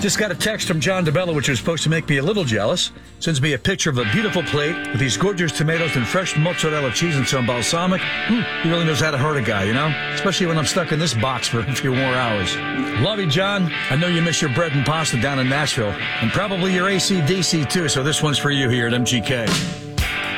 Just got a text from John DeBella, which was supposed to make me a little jealous. Sends me a picture of a beautiful plate with these gorgeous tomatoes and fresh mozzarella cheese and some balsamic. He really knows how to hurt a guy, you know? Especially when I'm stuck in this box for a few more hours. Love you, John. I know you miss your bread and pasta down in Nashville. And probably your AC/DC, too, so this one's for you here at MGK.